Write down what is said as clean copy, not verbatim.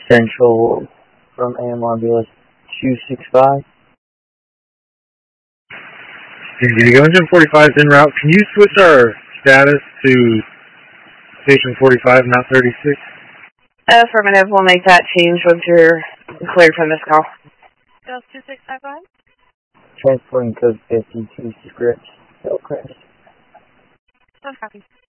Central from AM Ambulance 265. Indigo Engine 45 is en route. Can you switch our status to Station 45, not 36? Affirmative. We'll make that change once you're cleared from this call. Ghost 2655? Transporting code 52 script. Hillcrest. No copy.